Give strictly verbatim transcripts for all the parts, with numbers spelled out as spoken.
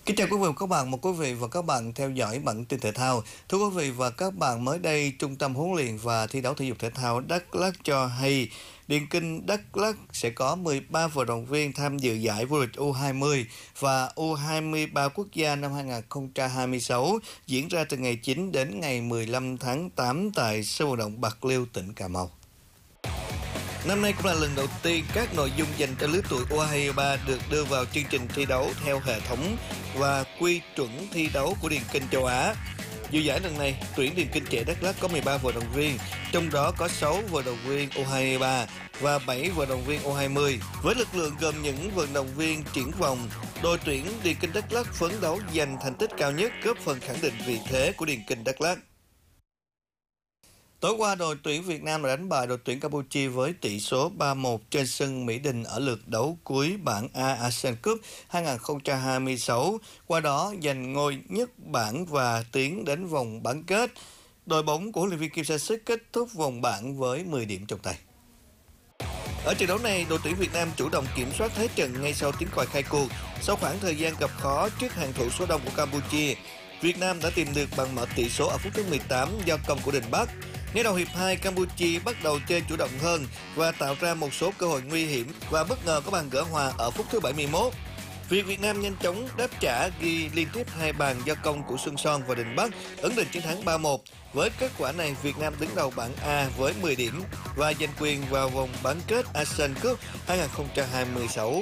Kính chào quý vị và các bạn, một quý vị và các bạn theo dõi bản tin thể thao. Thưa quý vị và các bạn, mới đây Trung tâm huấn luyện và thi đấu thể dục thể thao Đắk Lắk cho hay Điền Kinh Đắk Lắk sẽ có mười ba vận động viên tham dự giải vô địch U hai mươi và U hai mươi ba quốc gia năm hai không hai sáu diễn ra từ ngày chín đến ngày mười lăm tháng tám tại sân vận động Bạc Liêu, tỉnh Cà Mau. Năm nay cũng là lần đầu tiên các nội dung dành cho lứa tuổi U hai mươi ba được đưa vào chương trình thi đấu theo hệ thống và quy chuẩn thi đấu của Điền Kinh châu Á. Dự giải lần này, tuyển Điền Kinh trẻ Đắk Lắk có mười ba vận động viên, trong đó có sáu vận động viên U hai mươi ba và bảy vận động viên U hai mươi. Với lực lượng gồm những vận động viên triển vọng, đội tuyển Điền Kinh Đắk Lắk phấn đấu giành thành tích cao nhất, góp phần khẳng định vị thế của Điền Kinh Đắk Lắk. Tối qua, đội tuyển Việt Nam đã đánh bại đội tuyển Campuchia với tỷ số ba một trên sân Mỹ Đình ở lượt đấu cuối bảng A ASEAN Cup hai không hai sáu, qua đó giành ngôi nhất bảng và tiến đến vòng bán kết. Đội bóng của huấn luyện viên Kim Sa-sik kết thúc vòng bảng với mười điểm trong tay. Ở trận đấu này, đội tuyển Việt Nam chủ động kiểm soát thế trận ngay sau tiếng còi khai cuộc. Sau khoảng thời gian gặp khó trước hàng thủ số đông của Campuchia, Việt Nam đã tìm được bàn mở tỷ số ở phút thứ mười tám do công của Đình Bắc. Ngay đầu hiệp hai, Campuchia bắt đầu chơi chủ động hơn và tạo ra một số cơ hội nguy hiểm và bất ngờ có bàn gỡ hòa ở phút thứ bảy mươi mốt. Việc Việt Nam nhanh chóng đáp trả ghi liên tiếp hai bàn do công của Xuân Son và Đình Bắc, ấn định chiến thắng ba một. Với kết quả này, Việt Nam đứng đầu bảng A với mười điểm và giành quyền vào vòng bán kết ASEAN Cup hai không hai sáu.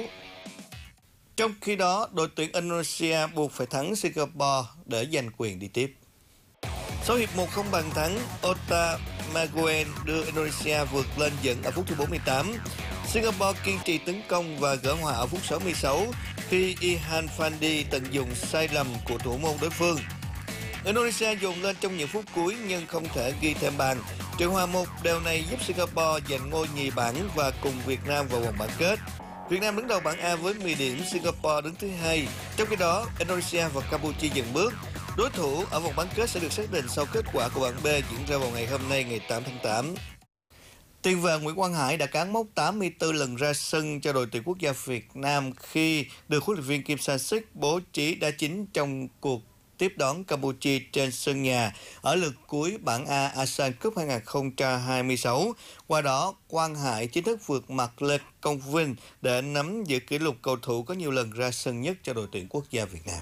Trong khi đó, đội tuyển Indonesia buộc phải thắng Singapore để giành quyền đi tiếp. Sau hiệp một không bàn thắng, Ota Maguire đưa Indonesia vượt lên dẫn ở phút thứ bốn mươi tám. Singapore kiên trì tấn công và gỡ hòa ở phút sáu mươi sáu khi Ihan Fandi tận dụng sai lầm của thủ môn đối phương. Indonesia dồn lên trong những phút cuối nhưng không thể ghi thêm bàn. Trận hòa một đều này giúp Singapore giành ngôi nhì bảng và cùng Việt Nam vào vòng bán kết. Việt Nam đứng đầu bảng A với mười điểm, Singapore đứng thứ hai. Trong khi đó, Indonesia và Campuchia dừng bước. Đối thủ ở vòng bán kết sẽ được xác định sau kết quả của bảng B diễn ra vào ngày hôm nay, ngày tám tháng tám. Tiền vệ Nguyễn Quang Hải đã cán mốc tám mươi tư lần ra sân cho đội tuyển quốc gia Việt Nam khi được huấn luyện viên Kim Sa-sik bố trí đá chính trong cuộc tiếp đón Campuchia trên sân nhà ở lượt cuối bảng A ASEAN Cup hai không hai sáu. Qua đó, Quang Hải chính thức vượt mặt Lê Công Vinh để nắm giữ kỷ lục cầu thủ có nhiều lần ra sân nhất cho đội tuyển quốc gia Việt Nam.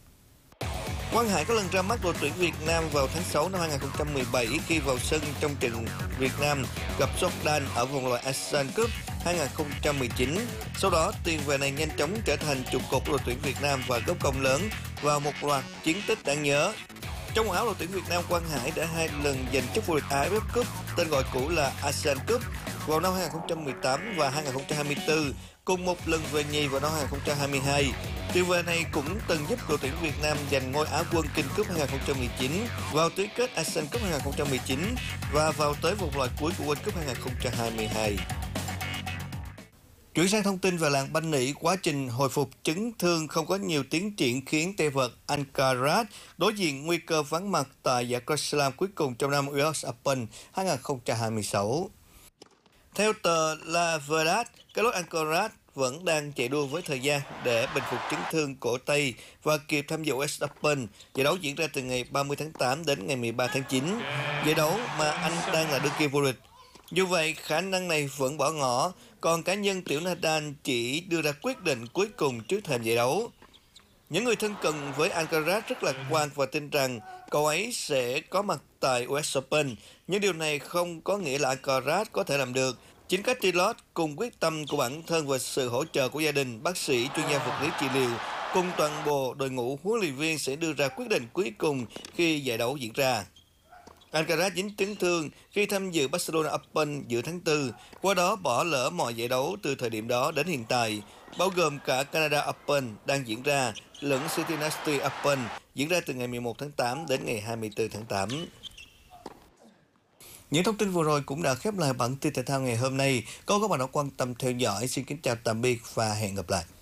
Quang Hải có lần ra mắt đội tuyển Việt Nam vào tháng sáu năm hai không một bảy khi vào sân trong trận Việt Nam gặp Jordan ở vòng loại ASEAN Cup hai không một chín. Sau đó, tiền vệ này nhanh chóng trở thành trụ cột của đội tuyển Việt Nam và góp công lớn vào một loạt chiến tích đáng nhớ. Trong áo đội tuyển Việt Nam, Quang Hải đã hai lần giành chức vô địch a ép ép Cup, tên gọi cũ là ASEAN Cup, vào năm hai không một tám và hai không hai tư, cùng một lần về nhì vào năm hai không hai hai. Tiền vệ này cũng từng giúp đội tuyển Việt Nam giành ngôi Á quân King Cup hai không một chín, vào tứ kết ASEAN Cup hai không một chín và vào tới vòng loại cuối của World Cup hai không hai hai. Chuyển sang thông tin về làng banh nỉ, quá trình hồi phục chấn thương không có nhiều tiến triển khiến tay vợt Alcaraz đối diện nguy cơ vắng mặt tại giải Grand Slam cuối cùng trong năm u ét Open hai không hai sáu. Theo tờ La Verdad, Carlos Alcaraz vẫn đang chạy đua với thời gian để bình phục chấn thương cổ tay và kịp tham dự u ét Open. Giải đấu diễn ra từ ngày ba mươi tháng tám đến ngày mười ba tháng chín, giải đấu mà anh đang là đương kim vô địch. Dù vậy, khả năng này vẫn bỏ ngỏ, còn cá nhân tiểu Nadal chỉ đưa ra quyết định cuối cùng trước thềm giải đấu. Những người thân cận với Alcaraz rất lạc quan và tin rằng cậu ấy sẽ có mặt tại u ét Open, nhưng điều này không có nghĩa là Alcaraz có thể làm được. Chính cách Tilot cùng quyết tâm của bản thân và sự hỗ trợ của gia đình, bác sĩ, chuyên gia vật lý trị liệu cùng toàn bộ đội ngũ huấn luyện viên sẽ đưa ra quyết định cuối cùng khi giải đấu diễn ra. Alcaraz dính chấn thương khi tham dự Barcelona Open giữa tháng tư, qua đó bỏ lỡ mọi giải đấu từ thời điểm đó đến hiện tại, bao gồm cả Canada Open đang diễn ra, lẫn Cincinnati Open diễn ra từ ngày mười một tháng tám đến ngày hai mươi tư tháng tám. Những thông tin vừa rồi cũng đã khép lại bản tin thể thao ngày hôm nay. Cảm ơn các bạn đã quan tâm theo dõi. Xin kính chào tạm biệt và hẹn gặp lại.